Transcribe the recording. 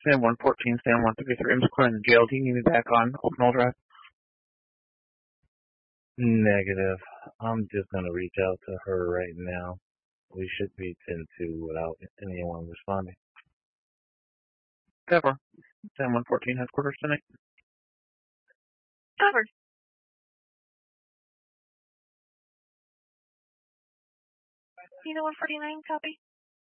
Sam 114, Sam 153. I'm just calling the jail. Do you need me back on Oaknall Drive? Negative. I'm just going to reach out to her right now. We should be 10-2 without anyone responding. Cover. Sam 114 headquarters tonight. Covered. Cena 149, copy.